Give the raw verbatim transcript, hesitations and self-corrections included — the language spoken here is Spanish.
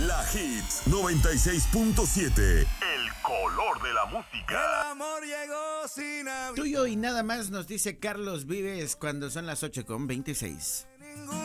La Hits noventa y seis punto siete. El color de la música. El amor llegó sin aviso. Tuyo y nada más, nos dice Carlos Vives cuando son las ocho con veintiséis. Ningún